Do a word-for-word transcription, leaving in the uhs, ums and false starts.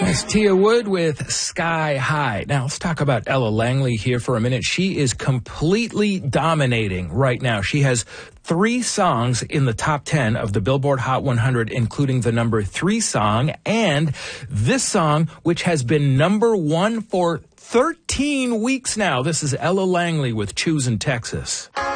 That's Tia Wood with Sky High. Now, let's talk about Ella Langley here for a minute. She is completely dominating right now. She has three songs in the top ten of the Billboard Hot one hundred, including the number three song and this song, which has been number one for thirteen weeks now. This is Ella Langley with Choosing Texas.